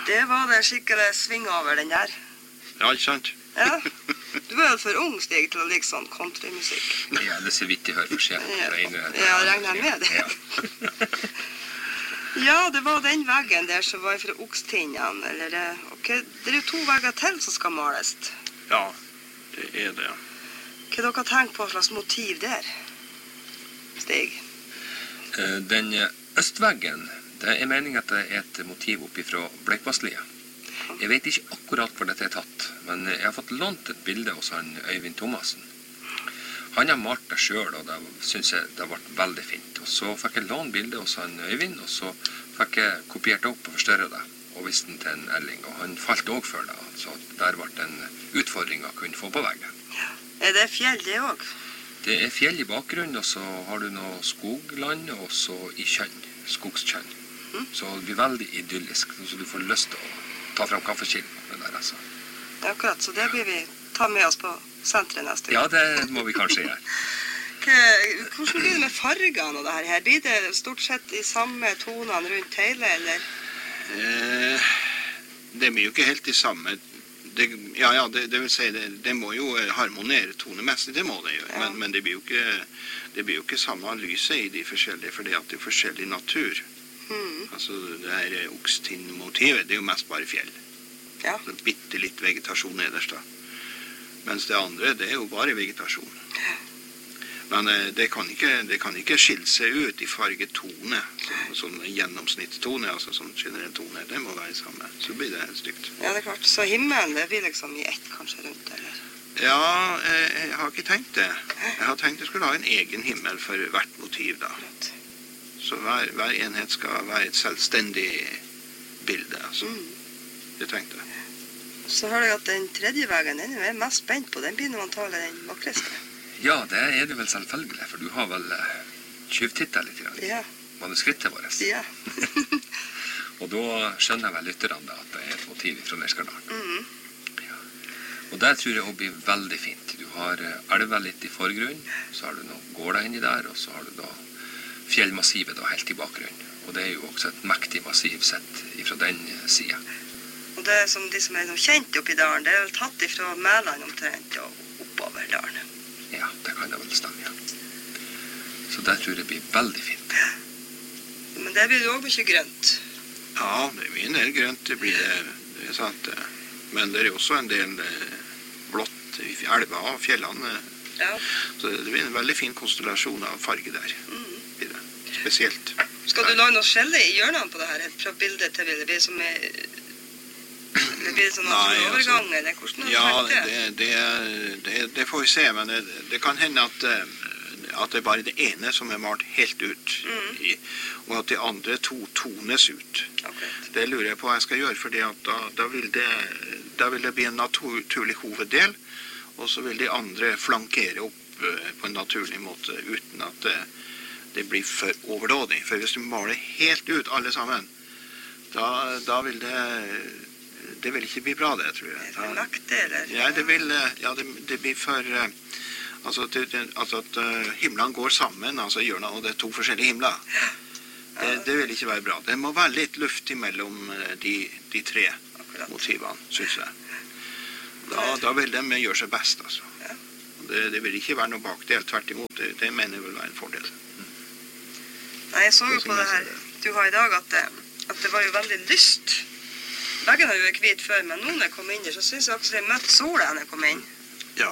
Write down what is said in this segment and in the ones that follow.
Det var det skikkelig sving over den der. Ja, ikke sant? Ja. Du er jo for ung, Stig, til å like sånn countrymusikk. Ja, det ser vidt jeg hører forskjell. Ja, regner jeg med det. Ja. Ja, det var den veggen der som var fra Okstinnene, eller det. Okay. Det er jo 2 vegger til som skal males. Ja, det er det. Hva dere tenkt på slags motiv der, Stig? Den østveggen, det er meningen at det er et motiv oppi fra Bleikvasslia. Jeg vet ikke akkurat hvor dette er tatt, men jeg har fått lånt et bilde hos han Øyvind Thomassen. Han har malt det selv, og det synes jeg det har vært veldig fint. Og så fikk jeg låne bildet hos han Øyvind, og så fikk jeg kopiert opp og forstørret det, og viste den til en Elling, og han falt også for det, så der ble det en utfordring å kunne få på veggen. Ja. Er det fjell det også? Det er fjell i bakgrunnen, og så har du noe skogland, og så i kjønn, skogskjønn. Så det blir veldig idyllisk, så du får lyst til å ta frem kaffekilden med det der, altså. Akkurat, så det blir vi ta med oss på senteret neste gang. Ja, det må vi kanskje gjøre. Hvordan blir det med fargene og det her? Blir det stort sett de samme tonene rundt hele, eller? Det blir jo ikke helt de samme. Det vil si, det må jo harmonere tonemessig, det må det jo. Ja. Men det blir jo ikke samme lyset i de forskjellige, fordi at det er forskjellig natur. Altså det her Okstinn-motivet, det er jo mest bare fjell. Ja. Så bitte litt vegetasjon nederst da. Mens det andre, det er jo bare vegetasjon. Men det kan ikke skille seg ut i fargetone, sånn gjennomsnittstone, altså sånn generell tone, det må være samme. Så blir det stygt. Ja, det er klart. Så himmelen, det blir liksom i ett kanskje rundt, eller? Ja, jeg har ikke tenkt det. Jeg har tenkt jeg skulle ha en egen himmel for hvert motiv da. Så hver enhet skal være et selvstendig bilde, altså. Det tenkte jeg. Så hører jeg at den tredje veggen, den er jeg mest spent på. Den blir antagelig den vakreste. Ja, det er det vel selvfølgelig, for du har vel tjuvtittet litt grann. Ja. Manuskriptet vårt. Ja. Og da skjønner vel lytterne da at det er et motiv fra Nerskardalen. Ja. Og det tror jeg også blir veldig fint. Du har elva litt i forgrunnen, så har du noen gårder inni der, og så har du da fjellmassivet da helt i bakgrunnen. Og det er jo også et mektig massiv sett fra den siden. Og det er som de som er kjent oppi dalen, det er vel tatt ifra Mæland omtrent og oppover dalen. Ja, det kan det vel stemme, ja. Så det tror jeg blir veldig fint. Men det blir jo også mye grønt. Ja, det blir en del grønt, det er sant. Men det er også en del blått i elva og fjellene. Ja. Så det blir en veldig fin konstellasjon av farge der. Spesielt. Skal du lage noe skjelle i hjørnene på det her, fra bildet til bildet? Blir det som det blir sånn overgang, eller hvordan har du tenkt det? Det får vi se, men det kan hende at det er bare det ene som er malt helt ut, og at de andre 2 tones ut. Det lurer jeg på hva jeg skal gjøre, fordi at da vil det bli en naturlig hoveddel, og så vil de andre flankere opp på en naturlig måte, uten at det blir for overdådig. For hvis du maler helt ut alle sammen, da vil det vil ikke bli bra, det, tror jeg. Det er for mektig, eller? Ja, det blir for altså at himlene går sammen, altså hjørnet, og det er 2 forskjellige himler. Det vil ikke være bra. Det må være litt luft imellom de 3 motivene, synes jeg. Da vil de gjøre seg best, altså. Det vil ikke være noe bakdel, tvert imot. Det mener jeg vil være en fordel. Nei, jeg så jo på det her du har i dag, at det var jo veldig lyst. Veggen har jo vært hvit før, men når jeg kom inn der, så synes jeg også det møtte sola når jeg kom inn. Ja,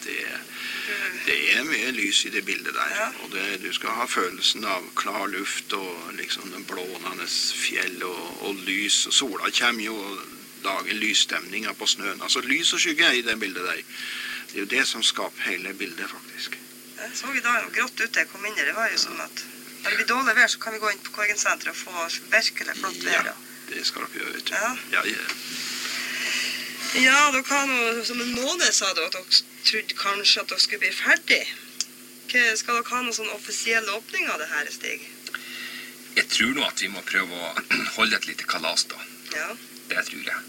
det er mye lys i det bildet der, og du skal ha følelsen av klar luft og liksom den blånende fjell og lys, og sola kommer jo og lager lysstemninger på snøen. Altså lys og skygge i det bildet der. Det er jo det som skaper hele bildet, faktisk. Jeg så i dag grått ute jeg kom inn der, det var jo sånn at når det blir dårlig vær, så kan vi gå inn på Korgensenteret og få virkelig flott vær. Ja, det skal dere gjøre, vet du. Ja, dere har noe, som en måned sa du at dere trodde kanskje at dere skulle bli ferdig. Skal dere ha noen sånn offisiell åpning av det her, Stig? Jeg tror nå at vi må prøve å holde et lite kalas da. Ja. Det tror jeg.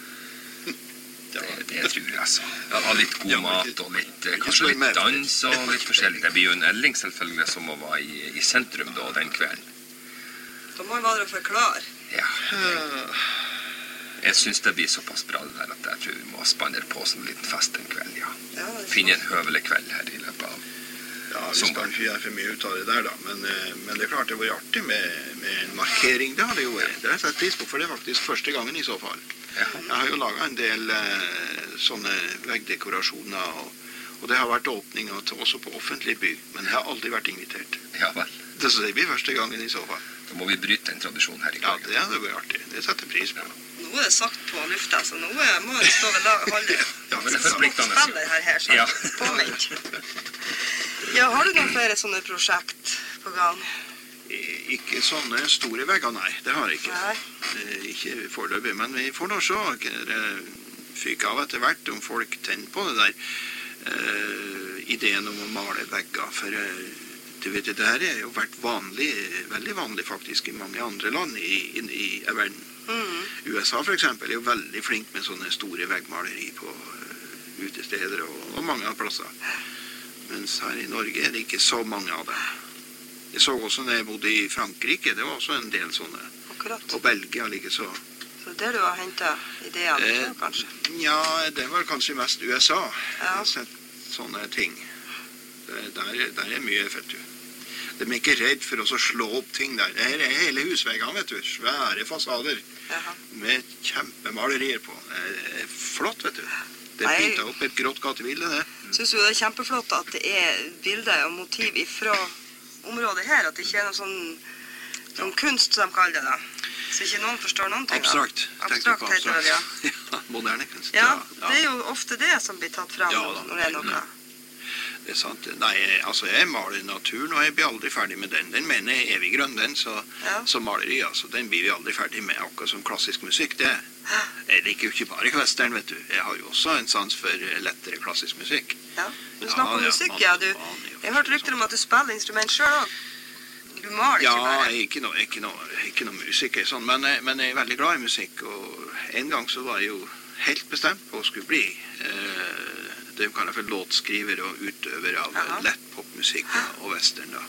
Det tror jeg, altså. Ha litt god mat og kanskje litt dans og litt forskjellig. Det blir jo en Elling selvfølgelig som må være i sentrum da den kvelden. Da må man være forklare. Ja. Jeg synes det blir såpass bra det der at jeg tror vi må spandere på sånn liten fest en kveld, ja. Finne en høvelig kveld her I løpet av Ja, vi skal ikke gjøre for mye ut av det der da, men det klart det var artig med en markering, det har det jo vært. Det har jeg sett pris på, for det faktisk første gangen I så fall. Ja. Jeg har jo laget en del sånne veggdekorasjoner, og det har vært åpninger også på offentlig bygg, men jeg har aldri vært invitert. Ja vel. Så det blir første gangen I så fall. Da må vi bryte en tradisjon her I Ja, dag. det hadde vært artig. Det setter jeg pris på. Nå det sagt på lufta, så nå må det stå ved holdet. Ja, men det er forpliktende. Spiller her, så Ja. påment. Ja, har du noen flere sånne prosjekt på gang? Ikke sånne store vegger, nei. Det har jeg ikke. Nei. Ikke foreløpig, men vi får nå se. Det fyker av etter hvert om folk tenner på det der. Ideen om å male vegger, for du vet, det her er jo vært vanlig, veldig vanlig faktisk I mange andre land I verden. USA for eksempel er jo veldig flink med sånne store veggmaleri på utesteder og mange av plasser. Mens her I Norge er det ikke så mange av dem. Jeg så også når jeg bodde I Frankrike, det var også en del sånne. Akkurat. Og Belgia like så. Så det du har hentet ideene på, kanskje? Ja, det var kanskje mest USA. Ja. Jeg har sett sånne ting. Der er mye, vet du. De er ikke redd for å slå opp ting der. Det her er hele husveggene, vet du. Svære fasader. Jaha. Med kjempemalerier på. Det er flott, vet du. Det Nei. pyntet opp et grått gatebilde, det. Synes du det er kjempeflott at det er bilder og motiv fra området her, at det ikke er noe sånn kunst som de kaller det da? Så ikke noen forstår noen ting. Abstrakt. Abstrakt heter det, ja. Ja, moderne kunst. Ja, det er jo ofte det som blir tatt frem Ja, da. når det er noe. Det er sant. Nei, altså jeg maler naturen, og jeg blir aldri ferdig med den. Den mener jeg er evig grønn, den, så maleri, altså. Den blir vi aldri ferdig med, akkurat som klassisk musikk, det. Jeg liker jo ikke bare western, vet du. Jeg har jo også en sans for lettere klassisk musikk. Ja, du snakker om musikk, ja. Jeg har hørt rykter om at du spiller instrument selv også. Du maler ikke bare. Ja, jeg er ikke noe musiker, sånn, men jeg er veldig glad I musikk, og en gang så var jeg jo helt bestemt på å skulle bli det vi kaller for låtskriver og utøver av lett popmusikk og western da.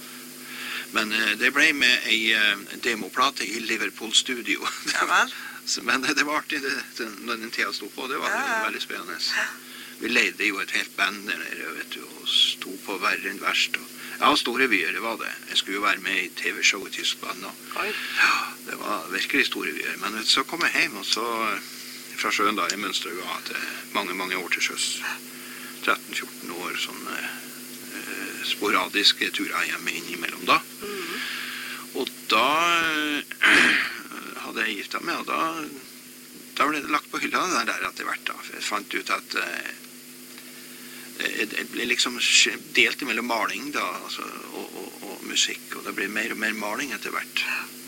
Men det ble med en demoplate I Liverpool studio. Ja vel. Men det var artig når den tida stod på, det var veldig spennende. Vi leide jo et helt band der nede, vet du, og sto på verre enn verst. Ja, store vyer, det var det. Jeg skulle jo være med I TV-show I Tyskland. Ja, det var virkelig store vyer. Men så kom jeg hjem, og så fra sjøen da, I Mønsterøya til mange år til sjøs. 13-14 år, sånne sporadiske turer hjemme innimellom da. Og da hadde jeg giftet meg, og da ble det lagt på hylla det der etter hvert da. For jeg fant ut at det ble liksom delt mellom maling da, altså, og musikk, og det ble mer og mer maling etter hvert.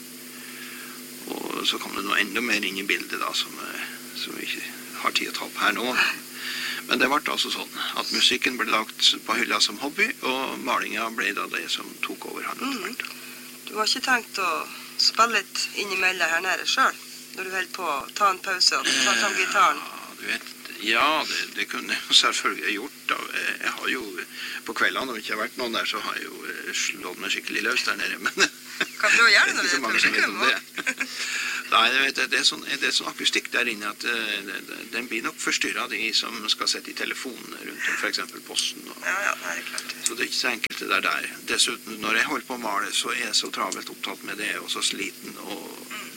Og så kom det noe enda mer inn I bildet da, som vi ikke har tid å ta opp her nå. Men det ble altså sånn at musikken ble lagt på hylla som hobby, og malingen ble da det som tok over han etter hvert. Du har ikke tenkt å spille litt innimellom her nede selv, når du holder på å ta en pause og ta fram gitaren? Ja, du vet, ja, det kunne jeg selvfølgelig gjort da. Jeg har jo, på kveldene når det ikke har vært noen der, så har jeg jo slått meg skikkelig løs der nede, men Kan prøve å gjøre det når det publikum det. Nei, det er sånn akustikk der inne at den blir nok forstyrret av de som skal sette I telefonen rundt om for eksempel posten. Ja, det er klart. Så det er ikke så enkelt det der. Dessuten, når jeg holder på å male, så er jeg så travelt opptatt med det, og så sliten, og